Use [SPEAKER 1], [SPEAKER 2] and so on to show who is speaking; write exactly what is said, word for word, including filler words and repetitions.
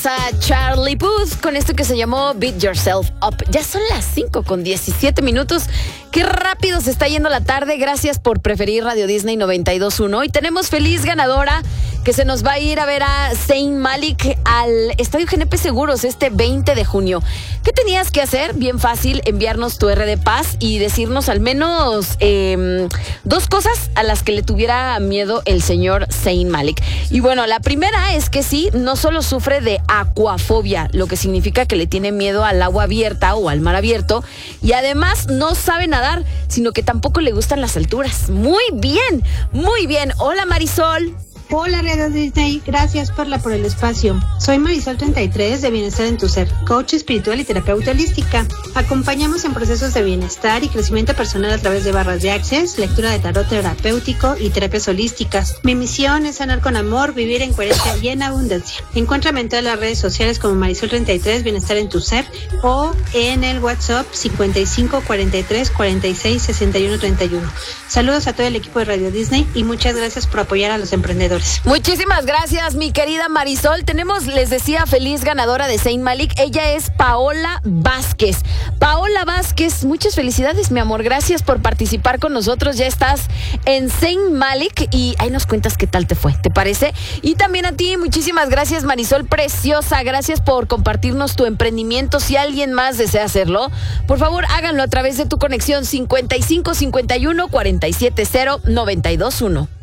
[SPEAKER 1] A Charlie Puth con esto que se llamó Beat Yourself Up. Ya son las cinco con diecisiete minutos. Qué rápido se está yendo la tarde. Gracias por preferir Radio Disney noventa y dos punto uno. Y tenemos feliz ganadora que se nos va a ir a ver a Zayn Malik al Estadio G N P Seguros este veinte de junio. ¿Qué tenías que hacer? Bien fácil, enviarnos tu R de Paz y decirnos al menos eh, dos cosas a las que le tuviera miedo el señor Zayn Malik. Y bueno, la primera es que sí, no solo sufre de acuafobia, lo que significa que le tiene miedo al agua abierta o al mar abierto, y además no sabe nadar, sino que tampoco le gustan las alturas. Muy bien, muy bien. Hola, Marisol.
[SPEAKER 2] Hola, Radio Disney, gracias por, la, por el espacio. Soy Marisol treinta y tres de Bienestar en tu Ser, coach espiritual y terapeuta holística. Acompañamos en procesos de bienestar y crecimiento personal a través de barras de Access, lectura de tarot terapéutico y terapias holísticas. Mi misión es sanar con amor, vivir en coherencia y en abundancia. Encuéntrame en todas las redes sociales como Marisol treinta y tres, Bienestar en tu Ser, o en el WhatsApp cincuenta y cinco cuarenta y tres cuarenta y seis sesenta y uno treinta y uno. Saludos a todo el equipo de Radio Disney y muchas gracias por apoyar a los emprendedores.
[SPEAKER 1] Muchísimas gracias, mi querida Marisol. Tenemos, les decía, feliz ganadora de Zayn Malik. Ella es Paola Vázquez. Paola Vázquez, muchas felicidades, mi amor. Gracias por participar con nosotros. Ya estás en Zayn Malik y ahí nos cuentas qué tal te fue, ¿te parece? Y también a ti, muchísimas gracias, Marisol preciosa. Gracias por compartirnos tu emprendimiento. Si alguien más desea hacerlo, por favor, háganlo a través de tu conexión cincuenta y cinco cincuenta y uno cuarenta y siete cero noventa y dos uno.